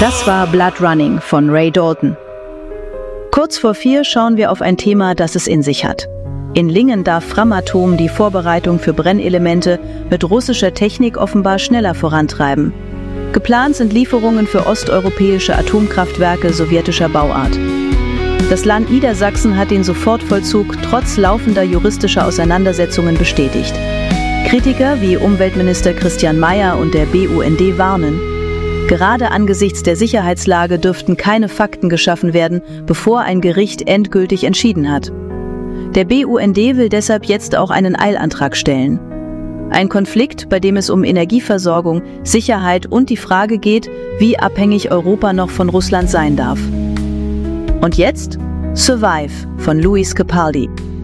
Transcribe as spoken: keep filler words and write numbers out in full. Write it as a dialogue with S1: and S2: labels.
S1: Das war Blood Running von Ray Dalton. Kurz vor vier schauen wir auf ein Thema, das es in sich hat. In Lingen darf Framatome die Vorbereitung für Brennelemente mit russischer Technik offenbar schneller vorantreiben. Geplant sind Lieferungen für osteuropäische Atomkraftwerke sowjetischer Bauart. Das Land Niedersachsen hat den Sofortvollzug trotz laufender juristischer Auseinandersetzungen bestätigt. Kritiker wie Umweltminister Christian Mayer und der B U N D warnen, gerade angesichts der Sicherheitslage dürften keine Fakten geschaffen werden, bevor ein Gericht endgültig entschieden hat. Der B U N D will deshalb jetzt auch einen Eilantrag stellen. Ein Konflikt, bei dem es um Energieversorgung, Sicherheit und die Frage geht, wie abhängig Europa noch von Russland sein darf. Und jetzt Survive von Lewis Capaldi.